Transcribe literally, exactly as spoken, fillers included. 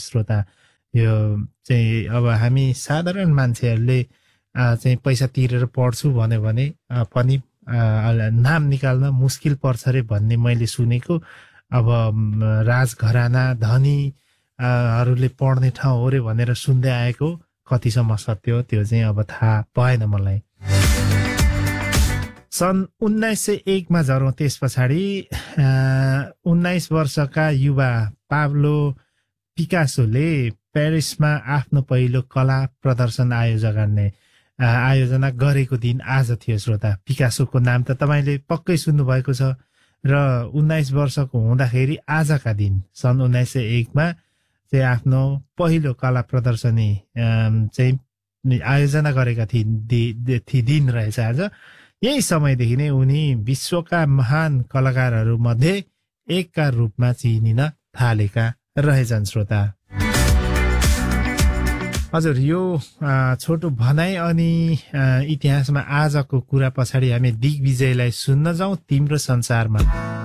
श्रोता यो चाहिँ अब हामी साधारण मान्छेहरूले चाहिँ पैसा तिरेर पढ्छु भन्यो भने पनि नाम निकाल्न मुस्किल पर्छ रे भन्ने मैले सुनेको अब राजघराना धनी हरूले पढ्ने ठाउँ हो रे भनेर सुन्दै आएको कतिसम्म सत्य हो त्यो चाहिँ अब थाहा भएन मलाई सन् उन्नाइस सय एकमा झरौँ त्यस पछाडि उन्नाइस वर्षका युवा पाब्लो पिकासोले पेरिसमा आफ्नो पहिलो कला प्रदर्शन आयोजना गर्ने आयोजना गरेको दिन आज थियो श्रोता पिकासोको नाम त तपाईँले पक्कै सुन्नुभएको छ र उन्नाइस वर्षको हुँदाखेरि आजका दिन सन् उन्नाइस सय एकमा चाहिँ आफ्नो पहिलो कला प्रदर्शनी चाहिँ आयोजना गरेका थिए दिन रहेछ आज यही समयदेखि नै उनी विश्वका महान कलाकारहरू मध्ये एकका रूपमा चिनिन थालेका रहेछन् श्रोता हजुर यो छोटो भनाइ अनि इतिहासमा आजको कुरा पछाडि हामी दिग्विजयलाई सुन्न जाउँ तिम्रो संसारमा